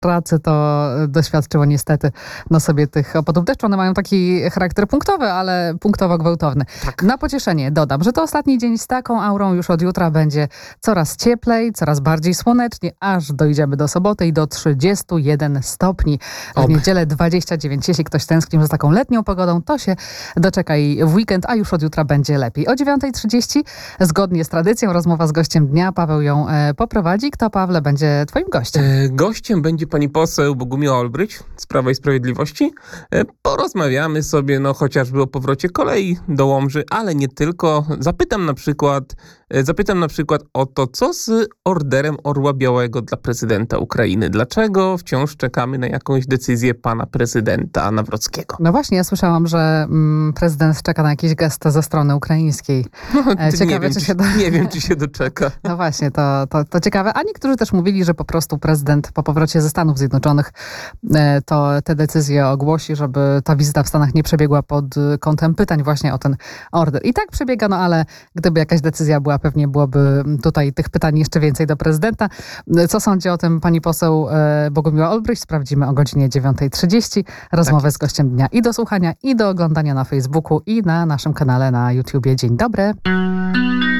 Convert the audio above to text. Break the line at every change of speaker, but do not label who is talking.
pracy to doświadczyło niestety na sobie tych opadów deszczu. One mają taki charakter punktowy, ale punktowo-gwałtowny.
Tak.
Na pocieszenie dodam, że to ostatni dzień z taką aurą. Już od jutra będzie coraz cieplej, coraz bardziej słonecznie, aż dojdziemy do soboty i do 31 stopni. W niedzielę 29. Jeśli ktoś tęsknił za taką letnią pogodą, to się doczeka i w weekend, a już od jutra będzie lepiej. O 9:30 zgodnie z tradycją rozmowa z gościem dnia. Paweł ją poprowadzi. Kto, Pawle, będzie twoim gościem?
Gościem będzie pani poseł Bogumiła Olbryć z Prawa i Sprawiedliwości. Porozmawiamy sobie chociażby o powrocie kolei do Łomży, ale nie tylko. Zapytam na przykład o to, co z orderem Orła Białego dla prezydenta Ukrainy. Dlaczego wciąż czekamy na jakąś decyzję pana prezydenta Nawrockiego?
No właśnie, ja słyszałam, że prezydent czeka na jakiś gest ze strony ukraińskiej.
Ciekawe, nie wiem, czy się doczeka.
No właśnie, to ciekawe. A niektórzy też mówili, że po prostu prezydent po powrocie ze Stanów Zjednoczonych to te decyzje ogłosi, żeby ta wizyta w Stanach nie przebiegła pod kątem pytań właśnie o ten order. I tak przebiega, ale gdyby jakaś decyzja była, pewnie byłoby tutaj tych pytań jeszcze więcej do prezydenta. Co sądzi o tym pani poseł Bogumiła Olbryć? Sprawdzimy o godzinie 9:30. Rozmowę z gościem dnia i do słuchania, i do oglądania na Facebooku, i na naszym kanale na YouTubie. Dzień dobry.